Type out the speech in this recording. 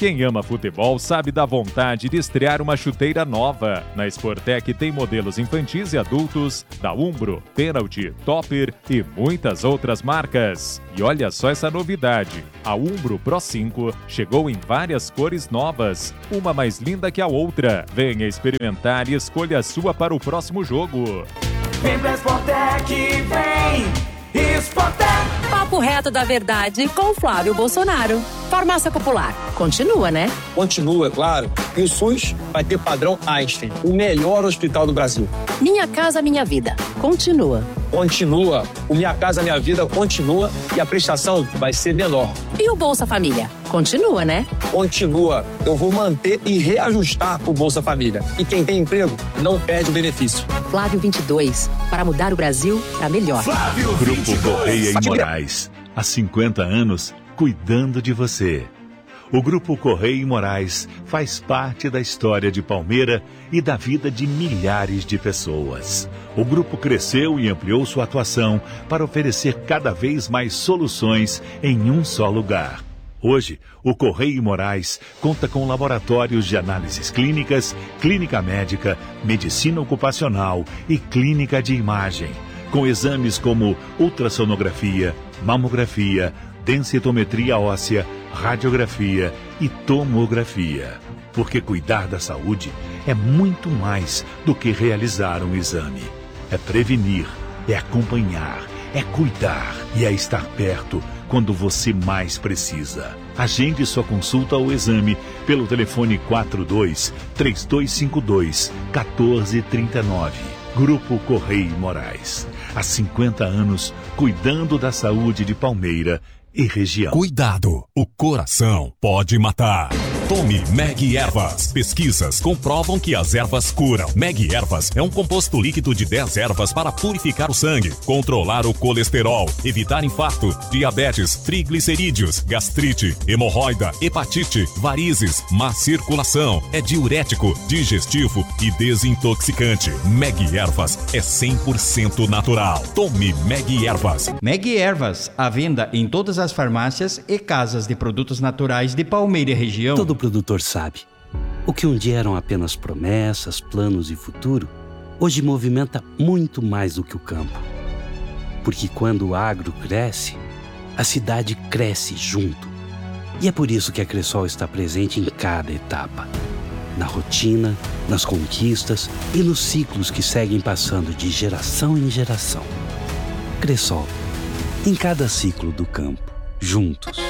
Quem ama futebol sabe da vontade de estrear uma chuteira nova. Na Sportec tem modelos infantis e adultos, da Umbro, Penalty, Topper e muitas outras marcas. E olha só essa novidade, a Umbro Pro 5 chegou em várias cores novas, uma mais linda que a outra. Venha experimentar e escolha a sua para o próximo jogo. Vem pra Sportec, vem! Sportec! Papo reto da verdade com Flávio Bolsonaro. Farmácia Popular. Continua, né? Continua, claro. E o SUS vai ter padrão Einstein, o melhor hospital do Brasil. Minha Casa Minha Vida. Continua. Continua. O Minha Casa Minha Vida continua e a prestação vai ser menor. E o Bolsa Família? Continua, né? Continua. Eu vou manter e reajustar o Bolsa Família. E quem tem emprego não perde o benefício. Flávio 22. Para mudar o Brasil para melhor. Flávio Grupo Correia e Moraes. Há 50 anos, cuidando de você. O Grupo Correia e Moraes faz parte da história de Palmeira e da vida de milhares de pessoas. O grupo cresceu e ampliou sua atuação para oferecer cada vez mais soluções em um só lugar. Hoje, o Correia e Moraes conta com laboratórios de análises clínicas, clínica médica, medicina ocupacional e clínica de imagem, com exames como ultrassonografia, mamografia, densitometria óssea, radiografia e tomografia. Porque cuidar da saúde é muito mais do que realizar um exame. É prevenir, é acompanhar, é cuidar e é estar perto quando você mais precisa. Agende sua consulta ou exame pelo telefone 42-3252-1439. Grupo Correia e Moraes. Há 50 anos, cuidando da saúde de Palmeira e região. Cuidado, o coração pode matar. Tome Meg Ervas. Pesquisas comprovam que as ervas curam. Meg Ervas é um composto líquido de 10 ervas para purificar o sangue, controlar o colesterol, evitar infarto, diabetes, triglicerídeos, gastrite, hemorroida, hepatite, varizes, má circulação. É diurético, digestivo e desintoxicante. Meg Ervas é 100% natural. Tome Meg Ervas. Meg Ervas, à venda em todas as farmácias e casas de produtos naturais de Palmeira e região. Todo produtor sabe. O que um dia eram apenas promessas, planos e futuro, hoje movimenta muito mais do que o campo. Porque quando o agro cresce, a cidade cresce junto. E é por isso que a Cressol está presente em cada etapa. Na rotina, nas conquistas e nos ciclos que seguem passando de geração em geração. Cressol, em cada ciclo do campo, juntos.